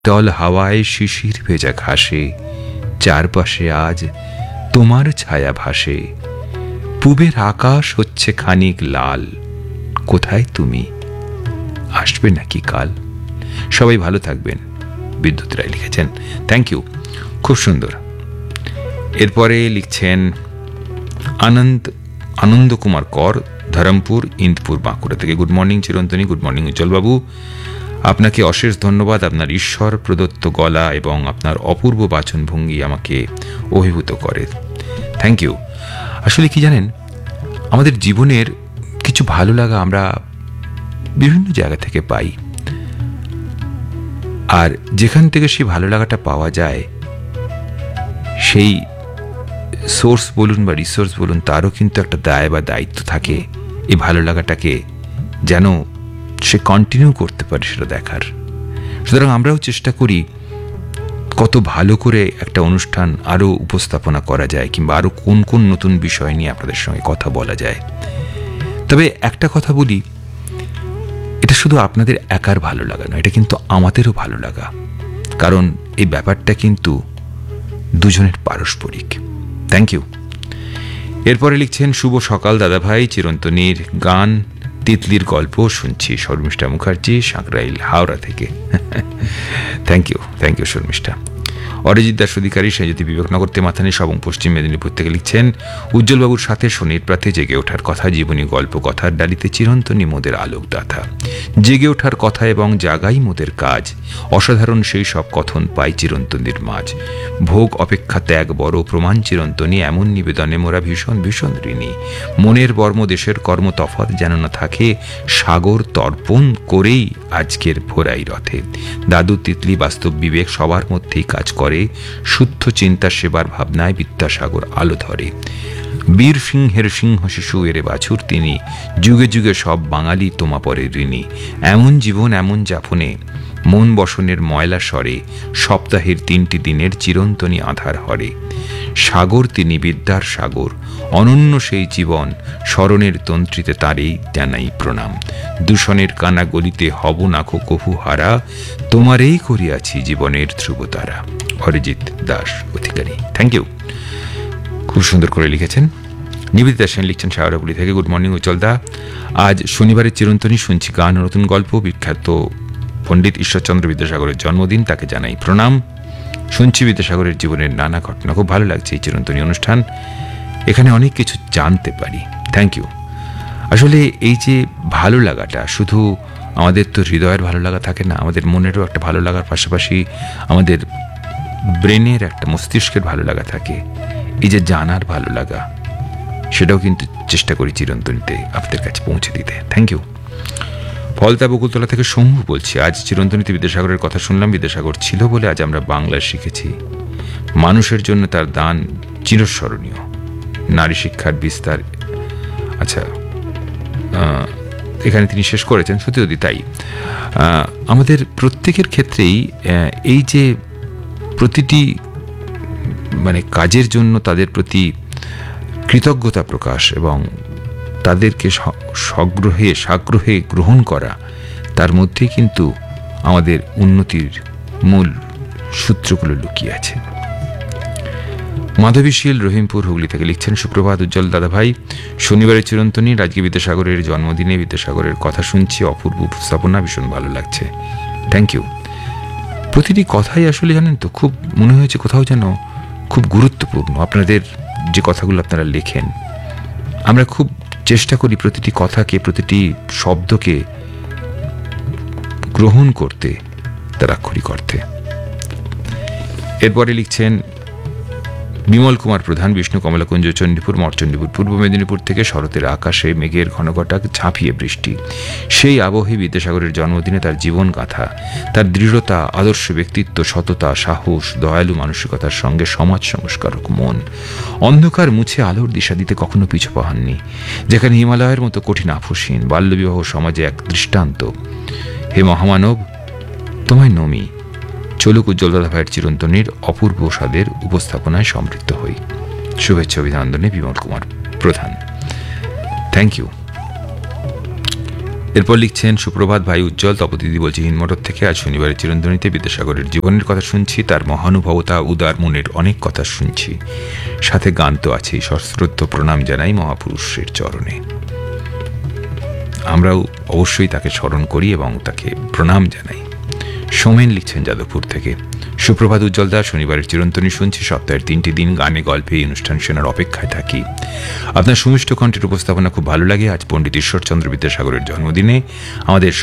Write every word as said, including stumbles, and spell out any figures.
তল হাওয়ায় শিশির ভেজা ঘাসে চারপাশে আজ তোমার ছায়া ভাসে। পূবের আকাশ হচ্ছে খানিক লাল, কোথায় তুমি, আসবে নাকি কাল? সবাই ভালো থাকবেন। বিদ্যুৎ রায় লিখেছেন, থ্যাংক ইউ, খুব সুন্দর। এরপরে লিখছেন আনন্দ আনন্দ কুমার কর, ধরমপুর, ইন্দপুর, বাঁকুড়া থেকে। Good morning চিরন্তনী, good morning উজ্জ্বলবাবু। আপনাকে অশেষ ধন্যবাদ। আপনার ঈশ্বর প্রদত্ত গলা এবং আপনার অপূর্ব বাচনভঙ্গি আমাকে অভিভূত করে। Thank you. আসলে কি জানেন, আমাদের জীবনের কিছু ভালো লাগা আমরা বিভিন্ন জায়গা থেকে পাই, আর যেখান থেকে সেই ভালো লাগাটা পাওয়া যায় সেই সোর্স বলুন বা রিসোর্স বলুন, তারও কিন্তু একটা দায় বা দায়িত্ব থাকে এই ভালো লাগাটাকে যেন সে কন্টিনিউ করতে পারে সেটা দেখার। সুতরাং আমরাও চেষ্টা করি কত ভালো করে একটা অনুষ্ঠান আরও উপস্থাপনা করা যায়, কিংবা আরও কোন কোন নতুন বিষয় নিয়ে আপনাদের সঙ্গে কথা বলা যায়। তবে একটা কথা বলি, এটা শুধু আপনাদের একার ভালো লাগা নয়, এটা কিন্তু আমাদেরও ভালো লাগা, কারণ এই ব্যাপারটা কিন্তু দুজনের পারস্পরিক। Thank you. এরপরে লিখছেন, শুভ সকাল দাদাভাই, চিরন্তনীর গান তিতলির গল্প শুনছি, শর্মিষ্ঠা মুখার্জি, সাঁকরাইল, হাওড়া থেকে। Thank you, thank you Sharmistha. Arijit Das অধিকারী, সে যদি বিবেকনগর তেমাথানি এবং পশ্চিম মেদিনীপুর থেকে লিখছেন, উজ্জ্বলবাবুর সাথে শনির প্রাতে জেগে ওঠার কথা, জীবনী গল্প কথার ডালিতে চিরন্তনী মোদের আলোকদাতা। জেগে ওঠার কথা এবং জাগাই মোদের কাজ, অসাধারণ সেই সব কথন পাই চিরন্তনীর মাঝ। ভোগ অপেক্ষা ত্যাগ বড় প্রমাণ চিরন্তনী, এমন নিবেদনে মোরা ভীষণ ভীষণ ঋণী। মনের বর্ম দেশের কর্ম তফাৎ যেন না থাকে, সাগর তর্পণ করেই আজকের ভোরাই রথে। দাদু তিতলি বাস্তব বিবেক সবার মধ্যেই কাজ করে, শুদ্ধ চিন্তা সেবার ভাবনায় বিদ্যাসাগর আলো ধরে। বীর সিংহের সিংহ শিশু এরে বাছুর তিনি, যুগে যুগে সব বাঙালি তোমা পরে ঋণী। এমন জীবন এমন যাপনে মন বসনের ময়লা স্বরে, সপ্তাহের তিনটি দিনের চিরন্তনী আধার হরে। সাগর তিনি বিদ্যার সাগর, অনন্য সেই জীবন, স্মরণের তন্ত্রীতে তারেই জানাই প্রণাম। দূষণের কানা গলিতে হব নাখো কভু হারা, তোমারেই করিয়াছি জীবনের ধ্রুবতারা। অরিজিৎ দাস অধিকারী, থ্যাংক ইউ, খুব সুন্দর করে লিখেছেন। নিবেদিতা সেন লিখছেন শাহরাপুরি থেকে, গুড মর্নিং উজ্জ্বলদা। আজ শনিবারের চিরন্তনী শুনছি গান ও নতুন গল্প। বিখ্যাত পণ্ডিত ঈশ্বরচন্দ্র বিদ্যাসাগরের জন্মদিন, তাকে জানাই প্রণাম। শুনছি বিদ্যাসাগরের জীবনের নানা ঘটনা, খুব ভালো লাগছে এই চিরন্তনী অনুষ্ঠান, এখানে অনেক কিছু জানতে পারি। Thank you. আসলে এই যে ভালো লাগাটা, শুধু আমাদের তো হৃদয়ের ভালো লাগা থাকে না, আমাদের মনেরও একটা ভালো লাগার পাশাপাশি আমাদের ব্রেনের একটা মস্তিষ্কের ভালো লাগা থাকে। এই যে জানার ভালো লাগা, সেটাও কিন্তু চেষ্টা করি চিরন্তনীতে আপনাদের কাছে পৌঁছে দিতে। Thank you. ফলতা বকুলতলা থেকে শম্ভু বলছি, আজ চিরন্তনীতে বিদ্যাসাগরের কথা শুনলাম। বিদ্যাসাগর ছিল বলে আজ আমরা বাংলা শিখেছি। মানুষের জন্য তার দান চিরস্মরণীয়। নারী শিক্ষার বিস্তার, আচ্ছা এখানে তিনি শেষ করেছেন, সত্যি যদি তাই। আমাদের প্রত্যেকের ক্ষেত্রেই এই যে প্রতিটি মানে কাজের জন্য তাদের প্রতি কৃতজ্ঞতা প্রকাশ এবং তাদেরকে সগ্রহে সাগ্রহে গ্রহণ করা, তার মধ্যে কিন্তু আমাদের উন্নতির মূল সূত্রগুলো লুকিয়ে আছে। মাধবীশীল রহিমপুর হুগলি থেকে লিখছেন, সুপ্রভাত উজ্জ্বল দাদাভাই, শনিবারের চিরন্তনী, আজকে বিদ্যাসাগরের জন্মদিনে বিদ্যাসাগরের কথা শুনছি, অপূর্ব উপস্থাপনা, ভীষণ ভালো লাগছে। Thank you. প্রতিটি কথাই আসলে জানেন তো খুব মনে হয়েছে কোথাও যেন খুব গুরুত্বপূর্ণ। আপনাদের যে কথাগুলো আপনারা লেখেন, আমরা খুব চেষ্টা করি প্রতিটি কথাকে, প্রতিটি শব্দকে গ্রহণ করতে, তার আক্ষরিক অর্থে। এরপরে লিখছেন বিমল কুমার প্রধান, বিষ্ণু কমলাকুঞ্জ, চণ্ডীপুর, মঠচণ্ডীপুর, পূর্ব মেদিনীপুর থেকে। শরতের আকাশে মেঘের ঘনঘটা, ঝাঁপিয়ে বৃষ্টি, সেই আবহে বিদ্যাসাগরের জন্মদিনে তার জীবন গাথা, তার দৃঢ়তা, আদর্শ ব্যক্তিত্ব, সততা, সাহস, দয়ালু মানসিকতার সঙ্গে সমাজ সংস্কারক মন। অন্ধকার মুছে আলোর দিশা দিতে কখনো পিছু পাহাননি, যেখানে হিমালয়ের মতো কঠিন আপসহীন বাল্যবিবাহ সমাজে এক দৃষ্টান্ত। হে মহামানব, তোমায় নমি। চলুক উজ্জ্বল দাদাভাইয়ের চিরন্তনীর অপূর্ব স্বাদের উপস্থাপনায় সমৃদ্ধ হই। শুভেচ্ছা অভিনন্দনে বিমল কুমার প্রধান। Thank you. এরপর লিখছেন, সুপ্রভাত ভাই উজ্জ্বল, তপদিদি বলছি হিনমটর থেকে। আজ শনিবারের চিরন্তনীতে বিদ্যাসাগরের জীবনের কথা শুনছি, তার মহানুভবতা, উদার মনের অনেক কথা শুনছি, সাথে গান তো আছেই। সশ্রদ্ধ প্রণাম জানাই মহাপুরুষের চরণে। আমরাও অবশ্যই তাকে স্মরণ করি এবং তাকে প্রণাম জানাই। সোমেন লিখছেন যাদবপুর থেকে, সুপ্রভাত উজ্জ্বল দা, শনিবারের চিরন্তনী শুনছি, সপ্তাহের তিনটি দিন গানে গল্পে এই অনুষ্ঠান শোনার অপেক্ষায় থাকি। আপনার সুমিষ্ট কণ্ঠের উপস্থাপনা খুব ভালো লাগে। আজ পণ্ডিত ঈশ্বরচন্দ্র বিদ্যাসাগরের জন্মদিনে আমাদের